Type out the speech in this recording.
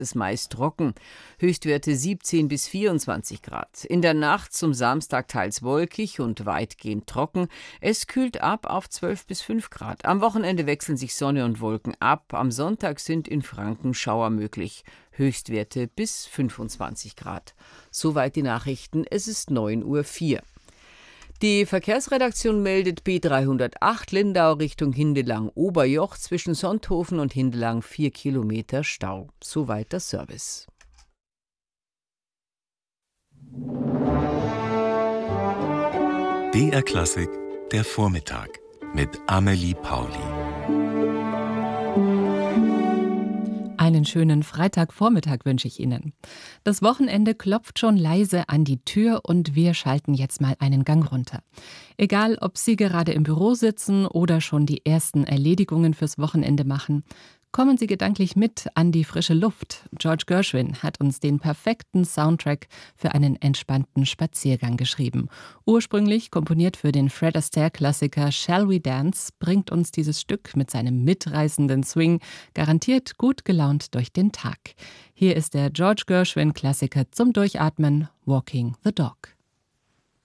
ist meist trocken. Höchstwerte 17 bis 24 Grad. In der Nacht zum Samstag teils wolkig und weitgehend trocken. Es kühlt ab auf 12 bis 5 Grad. Am Wochenende wechseln sich Sonne und Wolken ab. Am Sonntag sind in Franken Schauer möglich. Höchstwerte bis 25 Grad. Soweit die Nachrichten. Es ist 9:04 Uhr. Die Verkehrsredaktion meldet B308 Lindau Richtung Hindelang-Oberjoch zwischen Sonthofen und Hindelang 4 Kilometer Stau. Soweit der Service. BR Klassik, der Vormittag mit Amelie Pauli. Einen schönen Freitagvormittag wünsche ich Ihnen. Das Wochenende klopft schon leise an die Tür und wir schalten jetzt mal einen Gang runter. Egal, ob Sie gerade im Büro sitzen oder schon die ersten Erledigungen fürs Wochenende machen, kommen Sie gedanklich mit an die frische Luft. George Gershwin hat uns den perfekten Soundtrack für einen entspannten Spaziergang geschrieben. Ursprünglich komponiert für den Fred Astaire-Klassiker Shall We Dance, bringt uns dieses Stück mit seinem mitreißenden Swing garantiert gut gelaunt durch den Tag. Hier ist der George Gershwin-Klassiker zum Durchatmen, Walking the Dog.